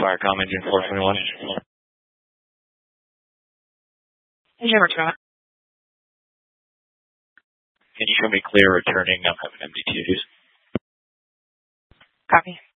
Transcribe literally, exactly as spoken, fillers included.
Firecom engine four twenty-one. Engine number two. Can you show me clear returning um, M D Ts? Copy.